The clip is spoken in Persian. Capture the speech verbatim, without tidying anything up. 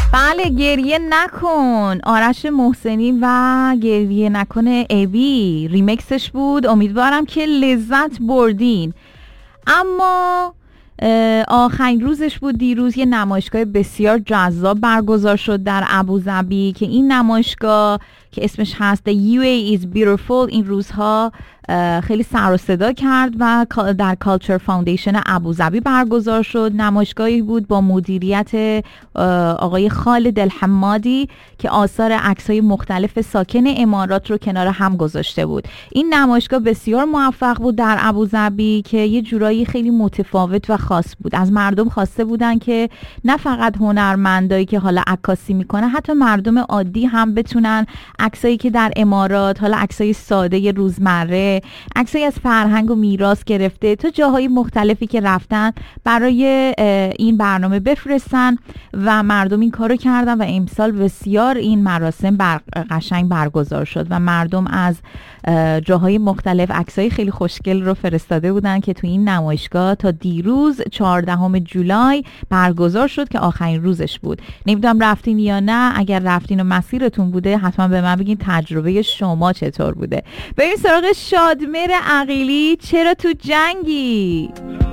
بله، گریه نکن، آرش محسنی و گریه نکن ابی ریمیکسش بود. امیدوارم که لذت بردین. اما آخرین روزش بود دیروز، یه نمایشگاه بسیار جذاب برگزار شد در ابوظبی که این نمایشگاه که اسمش هست The یو ای is Beautiful این روزها خیلی سر و صدا کرد و در کالچر فاوندیشن ابوظبی برگزار شد. نمایشگاهی بود با مدیریت آقای خالد الحمادی که آثار عکس‌های مختلف ساکن امارات رو کنار هم گذاشته بود. این نمایشگاه بسیار موفق بود در ابوظبی که یه جورایی خیلی متفاوت و خاص بود. از مردم خواسته بودن که نه فقط هنرمندایی که حالا عکاسی میکنه، حتی مردم عادی هم بتونن عکسایی که در امارات، حالا عکسای ساده روزمره، عکسایی از فرهنگ و میراث گرفته تا جاهای مختلفی که رفتن برای این برنامه بفرستن و مردم این کارو کردن و امسال بسیار این مراسم بر قشنگ برگزار شد و مردم از جاهای مختلف عکسای خیلی خوشگل رو فرستاده بودن که تو این نمایشگاه تا دیروز چهاردهم جولای برگزار شد که آخرین روزش بود. نمیدونم رفتین یا نه. اگر رفتین و مسیرتون بوده حتما به من بگین تجربه شما چطور بوده. بریم سراغ شادمهر عقیلی. چرا تو جنگی؟